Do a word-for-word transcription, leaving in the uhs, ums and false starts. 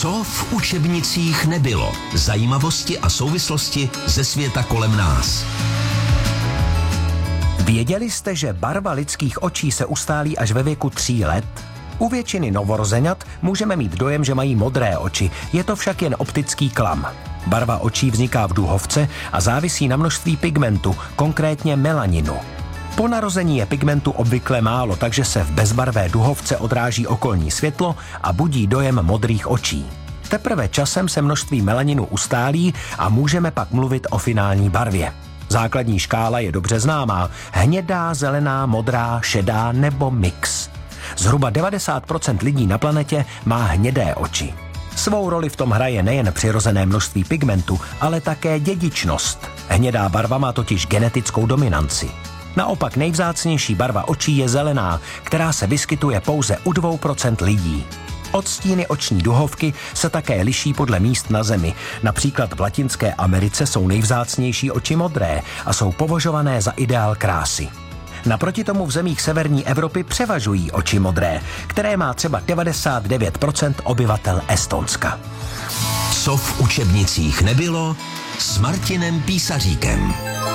Co v učebnicích nebylo? Zajímavosti a souvislosti ze světa kolem nás. Věděli jste, že barva lidských očí se ustálí až ve věku tří let? U většiny novorozenat můžeme mít dojem, že mají modré oči, je to však jen optický klam. Barva očí vzniká v duhovce a závisí na množství pigmentu, konkrétně melaninu. Po narození je pigmentu obvykle málo, takže se v bezbarvé duhovce odráží okolní světlo a budí dojem modrých očí. Teprve časem se množství melaninu ustálí a můžeme pak mluvit o finální barvě. Základní škála je dobře známá. Hnědá, zelená, modrá, šedá nebo mix. Zhruba devadesát procent lidí na planetě má hnědé oči. Svou roli v tom hraje nejen přirozené množství pigmentu, ale také dědičnost. Hnědá barva má totiž genetickou dominanci. Naopak nejvzácnější barva očí je zelená, která se vyskytuje pouze u dvou procent lidí. Odstíny oční duhovky se také liší podle míst na Zemi. Například v Latinské Americe jsou nejvzácnější oči modré a jsou považované za ideál krásy. Naproti tomu v zemích severní Evropy převažují oči modré, které má třeba devadesát devět procent obyvatel Estonska. Co v učebnicích nebylo? S Martinem Písaříkem.